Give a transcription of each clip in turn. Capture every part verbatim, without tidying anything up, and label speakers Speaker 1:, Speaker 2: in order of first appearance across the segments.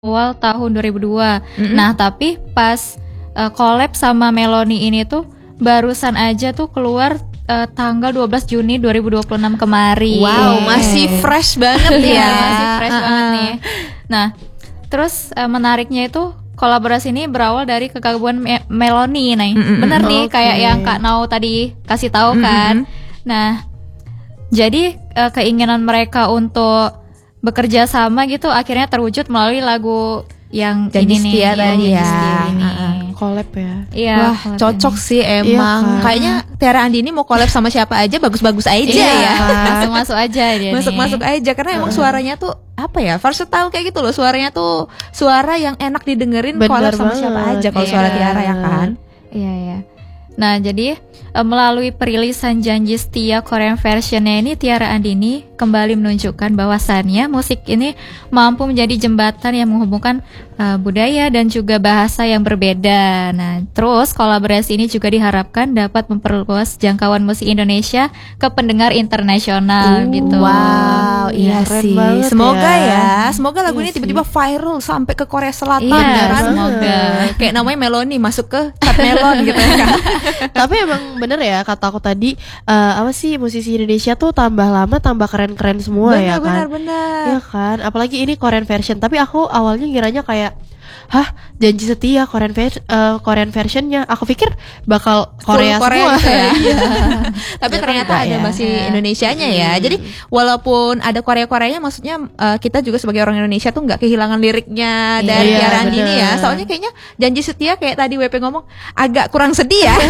Speaker 1: Awal tahun dua ribu dua.
Speaker 2: Mm-mm.
Speaker 1: Nah, tapi pas uh, collab sama Meloni ini tuh barusan aja tuh keluar uh, tanggal dua belas Juni dua ribu dua puluh enam kemarin.
Speaker 2: Wow, masih fresh banget
Speaker 1: Iya,
Speaker 2: ya.
Speaker 1: masih fresh
Speaker 2: Uh-uh.
Speaker 1: banget nih. Nah, terus uh, menariknya itu kolaborasi ini berawal dari kekaguman Me- Meloni nih.
Speaker 2: Mm-mm.
Speaker 1: Bener nih,
Speaker 3: Oke.
Speaker 1: kayak yang Kak Nau tadi kasih tahu kan. Nah, jadi uh, keinginan mereka untuk bekerja sama gitu akhirnya terwujud melalui lagu yang
Speaker 2: Janji
Speaker 1: ini
Speaker 2: Setia
Speaker 1: nih,
Speaker 2: tadi
Speaker 1: Janji
Speaker 2: ya.
Speaker 1: Setia ini.
Speaker 2: Uh-uh.
Speaker 3: Collab ya.
Speaker 1: Iya,
Speaker 2: Wah,
Speaker 1: collab
Speaker 2: cocok
Speaker 1: ini.
Speaker 2: sih emang.
Speaker 3: Iya kan?
Speaker 2: Kayaknya Tiara Andini mau collab sama siapa aja bagus-bagus aja
Speaker 1: Iya,
Speaker 2: ya.
Speaker 1: masuk-masuk aja dia nih.
Speaker 2: Masuk-masuk aja karena emang suaranya tuh apa ya? Versatile kayak gitu loh. Suaranya tuh suara yang enak didengerin
Speaker 3: Bener
Speaker 2: collab sama
Speaker 3: banget.
Speaker 2: siapa aja kalau suara
Speaker 1: Iya.
Speaker 2: Tiara ya kan.
Speaker 1: Iya, iya. Nah, jadi eh, melalui perilisan Janji Setia Korean versionnya ini, Tiara Andini kembali menunjukkan bahwasannya musik ini mampu menjadi jembatan yang menghubungkan eh, budaya dan juga bahasa yang berbeda. Nah, terus kolaborasi ini juga diharapkan dapat memperluas jangkauan musik Indonesia ke pendengar internasional
Speaker 3: Uh,
Speaker 1: gitu.
Speaker 2: Wow, iya
Speaker 3: Keren
Speaker 2: sih.
Speaker 3: banget
Speaker 2: Semoga
Speaker 3: ya.
Speaker 2: ya. Semoga lagu
Speaker 3: Iya
Speaker 2: ini
Speaker 3: sih.
Speaker 2: tiba-tiba viral sampai ke Korea Selatan
Speaker 1: Iya,
Speaker 2: ya kan.
Speaker 1: semoga.
Speaker 2: Kayak namanya Meloni masuk ke Cat Melon gitu ya kan.
Speaker 3: Tapi emang bener ya kata aku tadi, eh, apa sih, musisi Indonesia tuh tambah lama tambah keren-keren semua ya kan.
Speaker 2: Benar, benar.
Speaker 3: Iya kan, apalagi ini Korean version. Tapi aku awalnya ngiranya kayak, hah, Janji Setia Korean vers- eh, Korean versionnya. Aku pikir bakal Korea,
Speaker 2: Full Korea
Speaker 3: semua.
Speaker 2: gitu ya.
Speaker 3: Iya.
Speaker 2: Tapi
Speaker 3: Ternyata
Speaker 2: ternyata
Speaker 3: enggak
Speaker 2: ada
Speaker 3: ya.
Speaker 2: masih
Speaker 1: Iya.
Speaker 2: Indonesianya ya. Jadi walaupun ada Korea-Koreanya, maksudnya eh, kita juga sebagai orang Indonesia tuh nggak kehilangan liriknya dari
Speaker 3: Iya,
Speaker 2: Tiara Andini
Speaker 3: bener.
Speaker 2: ya. Soalnya kayaknya Janji Setia kayak tadi W P ngomong agak kurang sedih ya.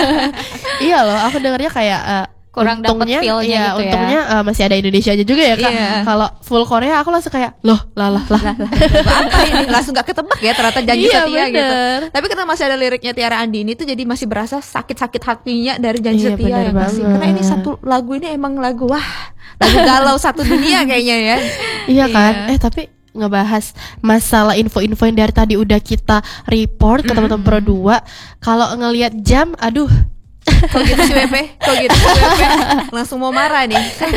Speaker 3: Iya loh, aku dengarnya kayak eh,
Speaker 1: Kurang dapet
Speaker 3: untungnya,
Speaker 1: feel-nya
Speaker 3: iya,
Speaker 1: gitu ya.
Speaker 3: untungnya eh, masih ada Indonesia aja juga ya kak.
Speaker 2: Iya.
Speaker 3: Kalau full Korea aku langsung kayak, loh, lah lah lah.
Speaker 2: Apa ini langsung gak ketebak ya ternyata Janji
Speaker 3: Iya,
Speaker 2: Setia gitu.
Speaker 3: bener.
Speaker 2: Tapi karena masih ada liriknya Tiara Andini itu jadi masih berasa sakit-sakit hatinya dari Janji
Speaker 3: Iya,
Speaker 2: Setia
Speaker 3: bener
Speaker 2: ya nggak sih?
Speaker 3: banget.
Speaker 2: Karena ini satu lagu ini emang lagu wah, lagu galau satu dunia kayaknya ya.
Speaker 3: Iya kan?
Speaker 1: Iya.
Speaker 3: Eh tapi ngebahas masalah info-info yang dari tadi udah kita report ke teman-teman Pro dua. Kalau ngelihat jam, aduh,
Speaker 2: Kok gitu sih W P? Kok gitu sih W P? Langsung mau marah nih.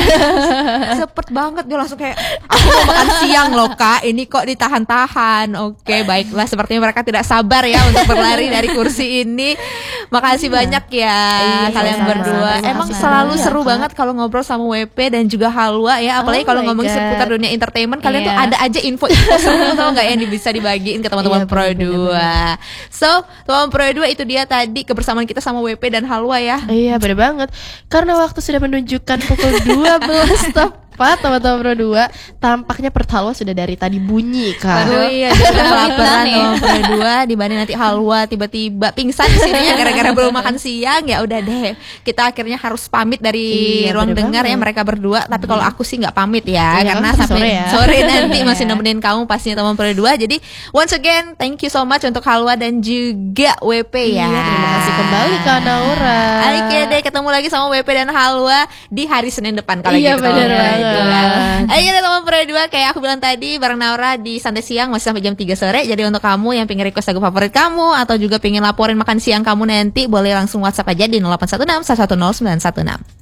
Speaker 2: Cepet banget dia langsung kayak aku mau makan siang loh kak. Ini kok ditahan-tahan. Oke baiklah, sepertinya mereka tidak sabar ya untuk berlari dari kursi ini. Makasih banyak ya
Speaker 3: Iya,
Speaker 2: kalian
Speaker 3: sama-sama.
Speaker 2: berdua.
Speaker 3: Sama-sama.
Speaker 2: Emang selalu
Speaker 3: Iya,
Speaker 2: seru
Speaker 3: Kak.
Speaker 2: banget kalau ngobrol sama W P dan juga Halwa ya. Apalagi
Speaker 3: Oh
Speaker 2: kalau
Speaker 3: my
Speaker 2: ngomongin
Speaker 3: God.
Speaker 2: seputar dunia entertainment, kalian tuh
Speaker 1: Iya.
Speaker 2: ada aja info-info seru tau nggak yang bisa dibagiin ke teman-teman
Speaker 3: Iya,
Speaker 2: Pro
Speaker 3: bener-bener.
Speaker 2: dua. So teman Pro dua itu dia tadi kebersamaan kita sama W P dan Halwa ya.
Speaker 3: iya bener banget. Karena waktu sudah menunjukkan pukul dua belas tepat teman-teman Pro dua, tampaknya perut Halwa sudah dari tadi bunyi kak.
Speaker 2: Aduh iya, dia udah kelaparan
Speaker 1: Kelaparan nih.
Speaker 2: sama Pro dua dibanding nanti Halwa tiba-tiba pingsan di sini ya gara-gara belum makan siang. Ya udah deh, kita akhirnya harus pamit dari
Speaker 3: Iya,
Speaker 2: ruang
Speaker 3: bener
Speaker 2: dengar ya
Speaker 3: banget.
Speaker 2: mereka berdua. Tapi kalau aku sih nggak pamit ya,
Speaker 3: Iya,
Speaker 2: karena
Speaker 3: kan masih
Speaker 2: sampai
Speaker 3: sore ya.
Speaker 2: sore nanti masih nemenin kamu pastinya teman Pro dua. Jadi once again thank you so much untuk Halwa dan juga W P ya.
Speaker 3: Iya, terima kasih kembali Kak Naura.
Speaker 2: Oke deh, ketemu lagi sama W P dan Halwa di hari Senin depan kalau
Speaker 3: Iya,
Speaker 2: gitu.
Speaker 3: bener
Speaker 2: Pro
Speaker 3: banget.
Speaker 2: dua. Ayo deh teman Pro dua, kayak aku bilang tadi bareng Naura di Santai Siang masih sampai jam tiga sore. Jadi untuk kamu yang pengen request lagu favorit kamu atau juga pengen laporin makan siang kamu nanti, boleh langsung WhatsApp aja di nol delapan satu enam satu satu nol sembilan satu enam.